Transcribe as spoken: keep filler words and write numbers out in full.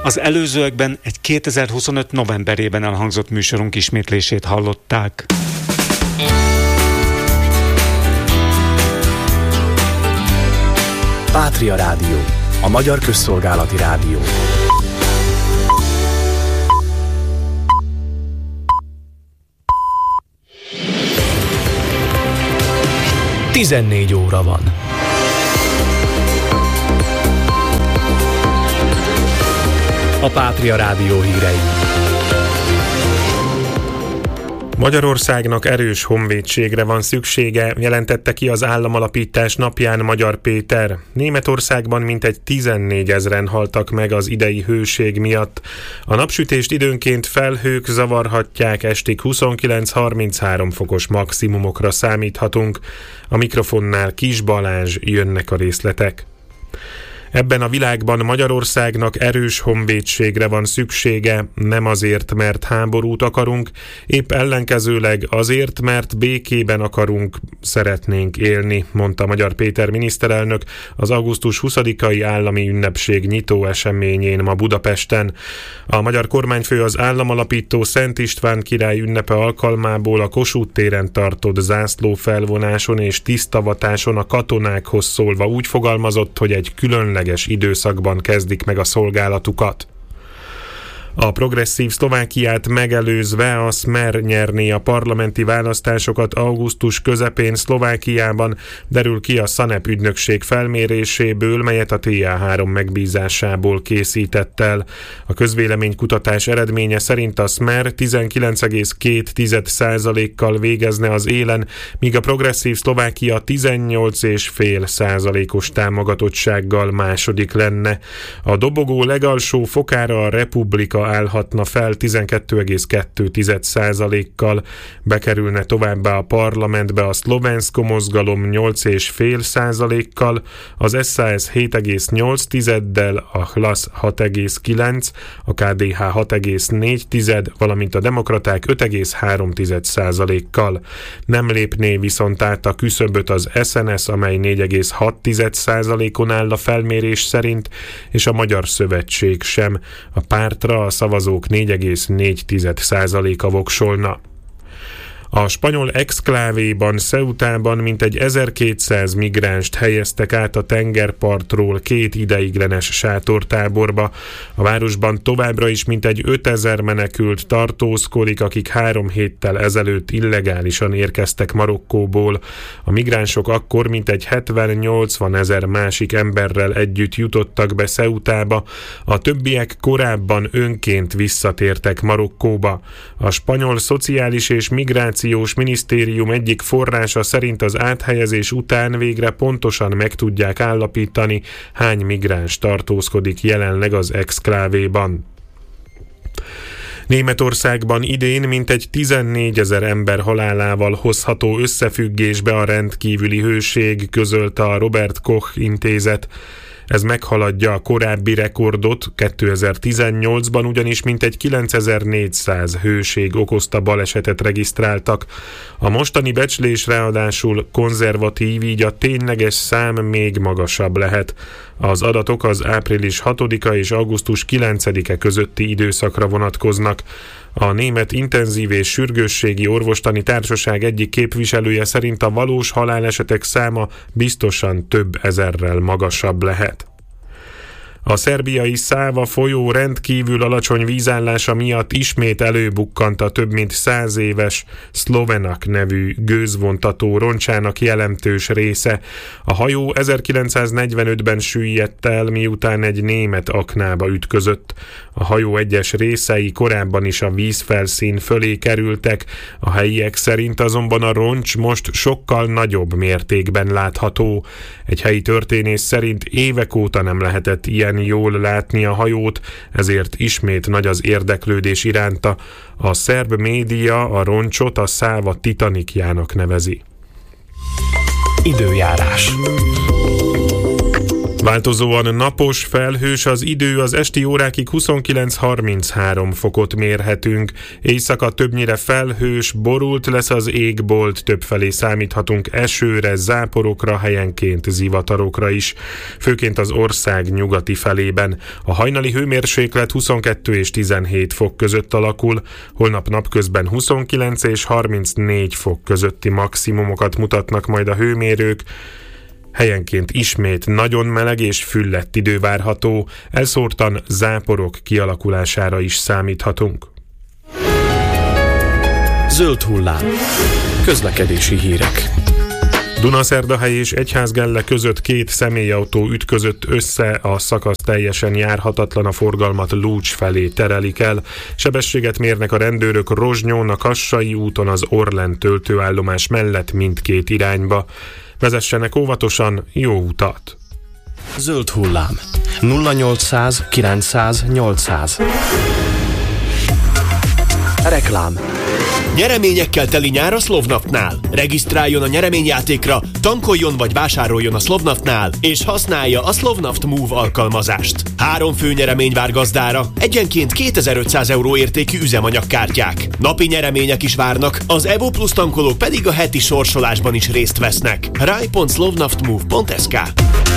Az előzőekben egy kétezer-huszonöt novemberében elhangzott műsorunk ismétlését hallották. Pátria Rádió, a magyar közszolgálati rádió. tizennégy óra van. A Pátria Rádió hírei. Magyarországnak erős honvédségre van szüksége, jelentette ki az államalapítás napján Magyar Péter. Németországban mintegy tizennégyezren haltak meg az idei hőség miatt. A napsütést időnként felhők zavarhatják, estig huszonkilenc-harminchárom fokos maximumokra számíthatunk. A mikrofonnál Kis Balázs, jönnek a részletek. Ebben a világban Magyarországnak erős honvédségre van szüksége, nem azért, mert háborút akarunk, épp ellenkezőleg azért, mert békében akarunk, szeretnénk élni, mondta Magyar Péter miniszterelnök az augusztus huszadikai állami ünnepség nyitó eseményén ma Budapesten. A magyar kormányfő az államalapító Szent István király ünnepe alkalmából a Kossuth téren tartott zászlófelvonáson és tisztavatáson a katonákhoz szólva úgy fogalmazott, hogy egy különleges időszakban kezdik meg a szolgálatukat. A progresszív Szlovákiát megelőzve a Smer nyerné a parlamenti választásokat augusztus közepén Szlovákiában, derül ki a SZANEP ügynökség felméréséből, melyet a té á három megbízásából készített el. A közvéleménykutatás eredménye szerint a Smer tizenkilenc egész két százalékkal végezne az élen, míg a progresszív Szlovákia tizennyolc egész öt százalékos támogatottsággal második lenne. A dobogó legalsó fokára a Republika állhatna fel tizenkét egész kettő százalékkal, bekerülne továbbá a parlamentbe a Szlovenszko mozgalom nyolc egész öt százalékkal, az es zé es hét egész nyolc százalékkal, a Hlas hat egész kilenc, a ká dé há hat egész négy, valamint a demokraták öt egész három százalékkal. Nem lépné viszont át a küszöböt az es en es, amely négy egész hat százalékon áll a felmérés szerint, és a Magyar Szövetség sem. A pártra a szavazók négy egész négy százaléka voksolna. A spanyol exklávéban, Ceutában mintegy ezerkétszáz migránst helyeztek át a tengerpartról két ideiglenes sátortáborba. A városban továbbra is mintegy ötezer menekült tartózkodik, akik három héttel ezelőtt illegálisan érkeztek Marokkóból. A migránsok akkor mintegy hetven-nyolcvan ezer másik emberrel együtt jutottak be Ceutába, a többiek korábban önként visszatértek Marokkóba. A spanyol szociális és migrációs minisztérium egyik forrása szerint az áthelyezés után végre pontosan meg tudják állapítani, hány migráns tartózkodik jelenleg az exklávéban. Németországban idén mintegy tizennégyezer ember halálával hozható összefüggésbe a rendkívüli hőség, közölte a Robert Koch intézet. Ez meghaladja a korábbi rekordot, kétezer-tizennyolcban ugyanis mintegy kilencezer-négyszáz hőség okozta balesetet regisztráltak. A mostani becslés ráadásul konzervatív, így a tényleges szám még magasabb lehet. Az adatok az április hatodika és augusztus kilencedike közötti időszakra vonatkoznak. A Német Intenzív és Sürgősségi Orvostani Társaság egyik képviselője szerint a valós halálesetek száma biztosan több ezerrel magasabb lehet. A szerbiai Száva folyó rendkívül alacsony vízállása miatt ismét előbukkant a több mint száz éves Szlovenak nevű gőzvontató roncsának jelentős része. A hajó ezerkilencszáznegyvenötben süllyedt el, miután egy német aknába ütközött. A hajó egyes részei korábban is a vízfelszín fölé kerültek, a helyiek szerint azonban a roncs most sokkal nagyobb mértékben látható. Egy helyi történész szerint évek óta nem lehetett ilyen jól látni a hajót, ezért ismét nagy az érdeklődés iránta. A szerb média a roncsot a Száva Titanicjának nevezi. Időjárás. Változóan napos, felhős az idő, az esti órákig huszonkilenc-harminchárom fokot mérhetünk. Éjszaka többnyire felhős, borult lesz az égbolt, többfelé számíthatunk esőre, záporokra, helyenként zivatarokra is. Főként az ország nyugati felében. A hajnali hőmérséklet huszonkettő és tizenhét fok között alakul, holnap napközben huszonkilenc és harmincnégy fok közötti maximumokat mutatnak majd a hőmérők. Helyenként ismét nagyon meleg és füllett idő várható, elszórtan záporok kialakulására is számíthatunk. Zöld hullám. Közlekedési hírek. Dunaszerdahely és Egyházgelle között két személyautó ütközött össze, a szakasz teljesen járhatatlan, a forgalmat Lúcs felé terelik el. Sebességet mérnek a rendőrök Rozsnyón, a Kassai úton, az Orlen töltőállomás mellett mindkét irányba. Vezessenek óvatosan, jó utat! Zöld hullám. nulla nyolcszáz kilencszáz nyolcszáz. Reklám. Nyereményekkel teli nyár a Slovnaftnál. Regisztráljon a nyereményjátékra, tankoljon vagy vásároljon a Slovnaftnál, és használja a Slovnaft Move alkalmazást. Három fő nyeremény vár gazdára, egyenként kétezer-ötszáz euró értékű üzemanyagkártyák. Napi nyeremények is várnak, az Evo Plus tankolók pedig a heti sorsolásban is részt vesznek. raj pont slovnaftmove pont es ká